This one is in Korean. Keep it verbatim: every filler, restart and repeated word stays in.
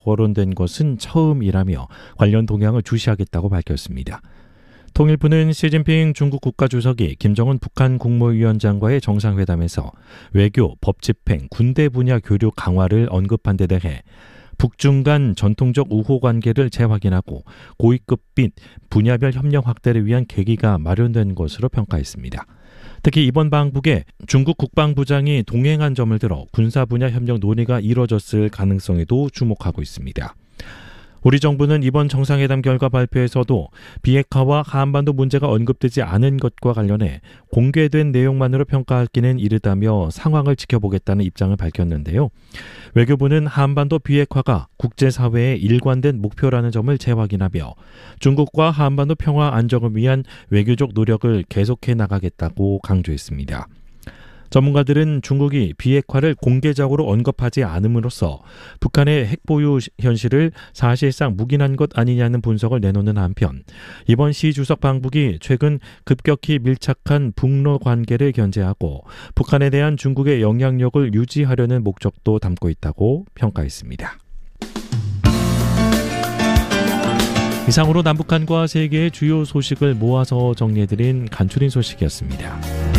거론된 것은 처음이라며 관련 동향을 주시하겠다고 밝혔습니다. 통일부는 시진핑 중국 국가주석이 김정은 북한 국무위원장과의 정상회담에서 외교, 법집행, 군대 분야 교류 강화를 언급한 데 대해 북중 간 전통적 우호 관계를 재확인하고 고위급 및 분야별 협력 확대를 위한 계기가 마련된 것으로 평가했습니다. 특히 이번 방북에 중국 국방부장이 동행한 점을 들어 군사 분야 협력 논의가 이뤄졌을 가능성에도 주목하고 있습니다. 우리 정부는 이번 정상회담 결과 발표에서도 비핵화와 한반도 문제가 언급되지 않은 것과 관련해 공개된 내용만으로 평가하기는 이르다며 상황을 지켜보겠다는 입장을 밝혔는데요. 외교부는 한반도 비핵화가 국제사회의 일관된 목표라는 점을 재확인하며 중국과 한반도 평화 안정을 위한 외교적 노력을 계속해 나가겠다고 강조했습니다. 전문가들은 중국이 비핵화를 공개적으로 언급하지 않음으로써 북한의 핵보유 현실을 사실상 묵인한 것 아니냐는 분석을 내놓는 한편 이번 시 주석 방북이 최근 급격히 밀착한 북러 관계를 견제하고 북한에 대한 중국의 영향력을 유지하려는 목적도 담고 있다고 평가했습니다. 이상으로 남북한과 세계의 주요 소식을 모아서 정리해드린 간추린 소식이었습니다.